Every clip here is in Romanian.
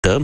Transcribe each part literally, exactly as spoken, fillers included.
dă,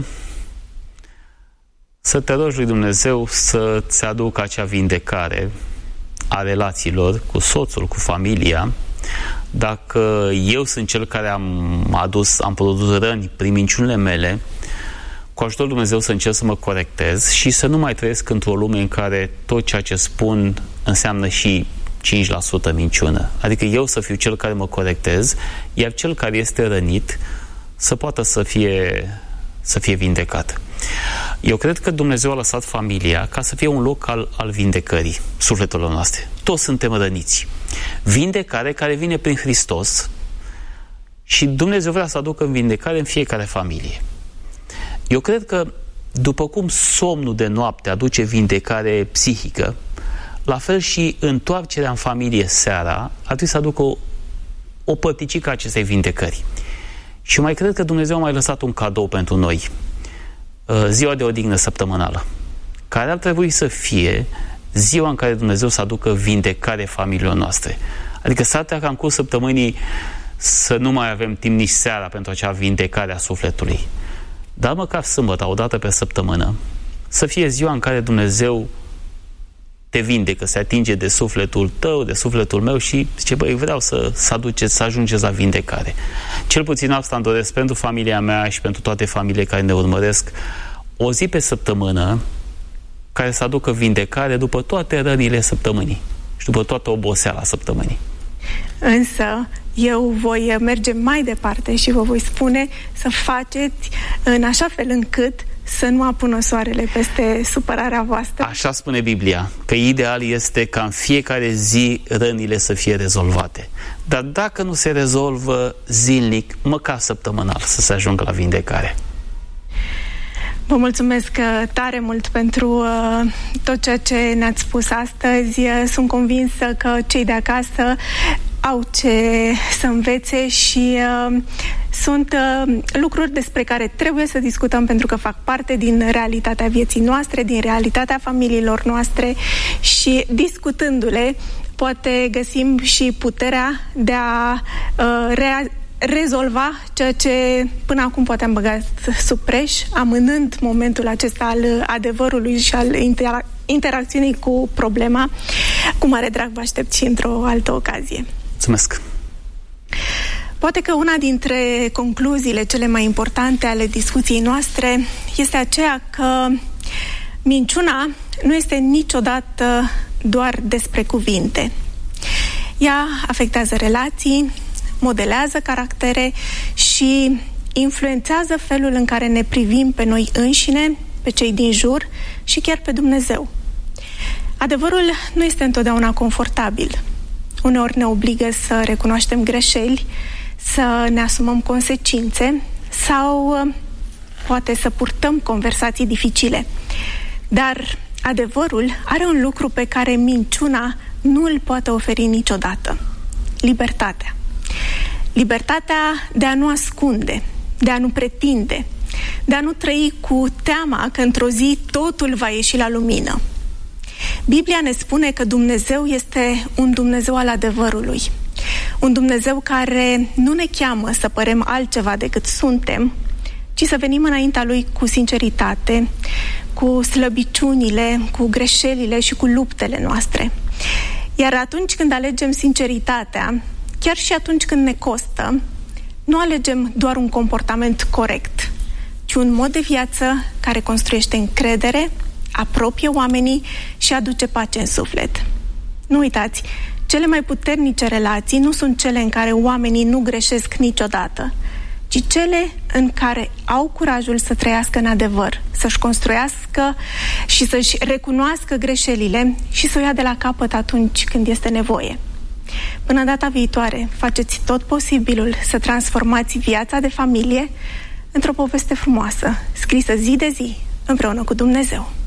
să te rogi lui Dumnezeu să-ți aducă acea vindecare a relațiilor cu soțul, cu familia. Dacă eu sunt cel care am adus, am produs răni prin minciunile mele, cu ajutorul Dumnezeu să încerc să mă corectez și să nu mai trăiesc într-o lume în care tot ceea ce spun înseamnă și cinci la sută minciună. Adică eu să fiu cel care mă corectez, iar cel care este rănit să poată să fie, să fie vindecat. Eu cred că Dumnezeu a lăsat familia ca să fie un loc al, al vindecării sufletelor noastre. Toți suntem răniți. Vindecare care vine prin Hristos și Dumnezeu vrea să aducă vindecare în fiecare familie. Eu cred că după cum somnul de noapte aduce vindecare psihică, la fel și întoarcerea în familie seara ar trebui să aducă o, o părticică a acestei vindecări. Și mai cred că Dumnezeu a mai lăsat un cadou pentru noi, ziua de odihnă săptămânală, care ar trebui să fie ziua în care Dumnezeu să aducă vindecare familiilor noastre. Adică s-ar putea ca în curs săptămânii să nu mai avem timp nici seara pentru acea vindecare a sufletului. Dar măcar sâmbătă, o dată pe săptămână, să fie ziua în care Dumnezeu te vindecă, se atinge de sufletul tău, de sufletul meu și zice, băi, vreau să, să, aduceți, să ajungeți la vindecare. Cel puțin asta îmi doresc pentru familia mea și pentru toate familiile care ne urmăresc, o zi pe săptămână care să aducă vindecare după toate rănile săptămânii și după toată oboseala săptămânii. Însă, eu voi merge mai departe și vă voi spune să faceți în așa fel încât să nu apună soarele peste supărarea voastră. Așa spune Biblia, că ideal este ca în fiecare zi rănile să fie rezolvate. Dar dacă nu se rezolvă zilnic, măcar săptămânal, să se ajungă la vindecare. Vă mulțumesc tare mult pentru uh, tot ceea ce ne-ați spus astăzi. Sunt convinsă că cei de acasă au ce să învețe și uh, sunt uh, lucruri despre care trebuie să discutăm pentru că fac parte din realitatea vieții noastre, din realitatea familiilor noastre și discutându-le poate găsim și puterea de a uh, rea- rezolva ceea ce până acum poate am băgat sub preș, amânând momentul acesta al adevărului și al intera- interacțiunii cu problema. Cu mare drag vă aștept și într-o altă ocazie. Mulțumesc! Poate că una dintre concluziile cele mai importante ale discuției noastre este aceea că minciuna nu este niciodată doar despre cuvinte. Ea afectează relații, modelează caractere și influențează felul în care ne privim pe noi înșine, pe cei din jur și chiar pe Dumnezeu. Adevărul nu este întotdeauna confortabil. Uneori ne obligă să recunoaștem greșeli, să ne asumăm consecințe sau poate să purtăm conversații dificile. Dar adevărul are un lucru pe care minciuna nu îl poate oferi niciodată: libertatea. Libertatea de a nu ascunde, de a nu pretinde, de a nu trăi cu teama că într-o zi totul va ieși la lumină. Biblia ne spune că Dumnezeu este un Dumnezeu al adevărului, un Dumnezeu care nu ne cheamă să părem altceva decât suntem, ci să venim înaintea Lui cu sinceritate, cu slăbiciunile, cu greșelile și cu luptele noastre. Iar atunci când alegem sinceritatea, chiar și atunci când ne costă, nu alegem doar un comportament corect, ci un mod de viață care construiește încredere, apropie oamenii și aduce pace în suflet. Nu uitați, cele mai puternice relații nu sunt cele în care oamenii nu greșesc niciodată, ci cele în care au curajul să trăiască în adevăr, să-și construiască și să-și recunoască greșelile și să o ia de la capăt atunci când este nevoie. Până data viitoare, faceți tot posibilul să transformați viața de familie într-o poveste frumoasă, scrisă zi de zi, împreună cu Dumnezeu.